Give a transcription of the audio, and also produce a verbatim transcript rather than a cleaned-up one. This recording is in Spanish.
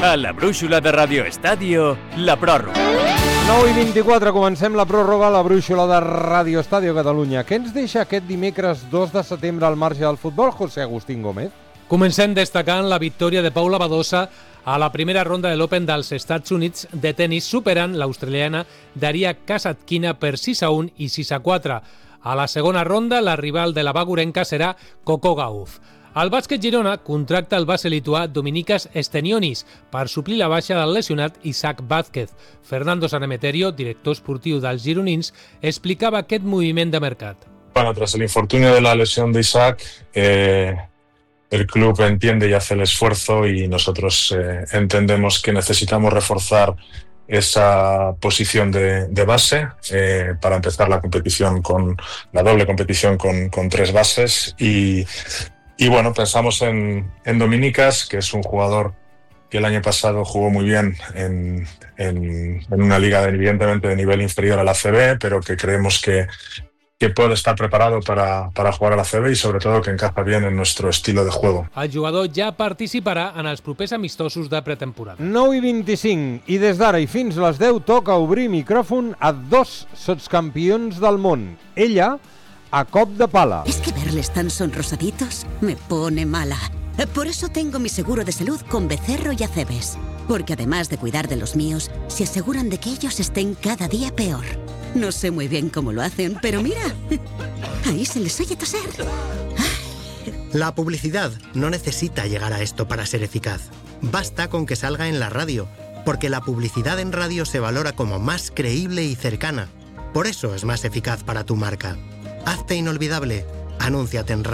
A la brúixola de Radio Estadio, la pròrroga. nou i vint-i-quatre, comencem la pròrroga a la brúixola de Radio Estadio Catalunya. Què ens deixa aquest dimecres dos de setembre al marge del futbol, José Agustín Gómez? Comencem destacant la victòria de Paula Badosa a la primera ronda de l'Open dels Estats Units de tenis, superant l'australiana Daria Kasatkina per sis a un i sis a quatre. A la segona ronda, la rival de la bagurenca serà Coco Gauff. El bàsquet Girona contracta el base lituà Dominykas Stenionis per suplir la baixa del lesionat Isaac Vázquez. Fernando Sanemeterio, director esportiu dels gironins, explicava aquest moviment de mercat. Bueno, tras el infortunio de la lesión de Isaac, eh, el club entiende y hace el esfuerzo y nosotros eh, entendemos que necesitamos reforzar esa posición de, de base eh, para empezar la competición con la doble competición con, con tres bases y Y bueno, pensamos en, en Dominykas, que es un jugador que el año pasado jugó muy bien en, en, en una liga de, evidentemente de nivel inferior a la A C B, pero que creemos que, que puede estar preparado para, para jugar a la A C B y sobre todo que encaja bien en nuestro estilo de juego. El jugador ja participarà en els propers amistosos de pretemporada. nou i vint-i-cinc, i des d'ara i fins les deu toca obrir micròfon a dos sotscampions del món. Ella, a cop de pala. Es que verles tan sonrosaditos me pone mala. Por eso tengo mi seguro de salud con Becerro y Acebes. Porque además de cuidar de los míos, se aseguran de que ellos estén cada día peor. No sé muy bien cómo lo hacen, pero mira, ahí se les oye toser. La publicidad no necesita llegar a esto para ser eficaz. Basta con que salga en la radio, porque la publicidad en radio se valora como más creíble y cercana. Por eso es más eficaz para tu marca. Hazte inolvidable. Anúnciate en radio.